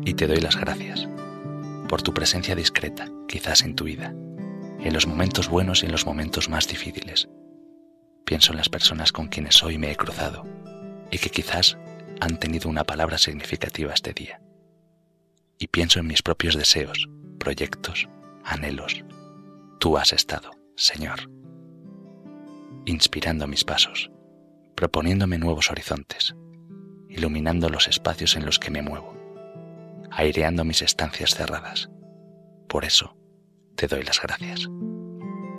Y te doy las gracias por tu presencia discreta, quizás en tu vida, en los momentos buenos y en los momentos más difíciles. Pienso en las personas con quienes hoy me he cruzado y que quizás han tenido una palabra significativa este día. Y pienso en mis propios deseos, proyectos, anhelos. Tú has estado, Señor, inspirando mis pasos, proponiéndome nuevos horizontes, iluminando los espacios en los que me muevo, aireando mis estancias cerradas. Por eso te doy las gracias.